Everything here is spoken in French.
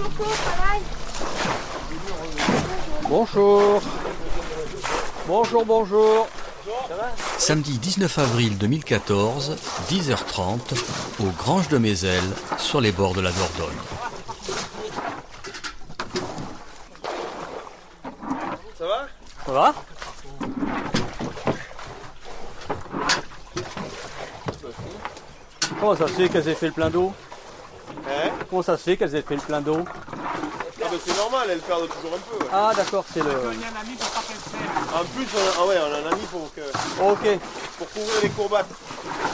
Bonjour. Bonjour, bonjour. Samedi 19 avril 2014, 10h30, aux Granges de Mézel, sur les bords de la Dordogne. Ça va? Ça va? Comment ça se fait qu'elles aient fait le plein d'eau? Comment ça se fait qu'elles aient fait le plein d'eau? Ah bah c'est normal, elles perdent toujours un peu. Ouais. Ah d'accord, c'est le... En plus, on a un ami pour couvrir les courbates.